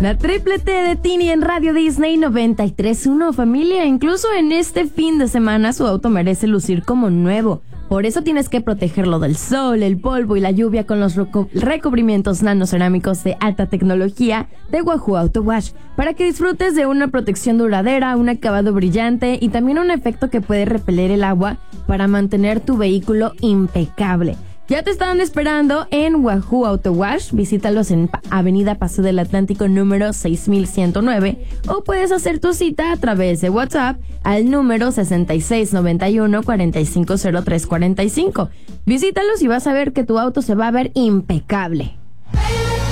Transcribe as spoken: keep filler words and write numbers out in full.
La triple T de Tini en Radio Disney noventa y tres punto uno, familia. Incluso en este fin de semana su auto merece lucir como nuevo. Por eso tienes que protegerlo del sol, el polvo y la lluvia con los recu- recubrimientos nanocerámicos de alta tecnología de Wahoo Auto Wash, para que disfrutes de una protección duradera, un acabado brillante y también un efecto que puede repeler el agua para mantener tu vehículo impecable. Ya te están esperando en Wahoo Auto Wash. Visítalos en Avenida Paseo del Atlántico número seis mil ciento nueve, o puedes hacer tu cita a través de WhatsApp al número sesenta y seis noventa y uno cuarenta y cinco cero tres cuarenta y cinco. Visítalos y vas a ver que tu auto se va a ver impecable.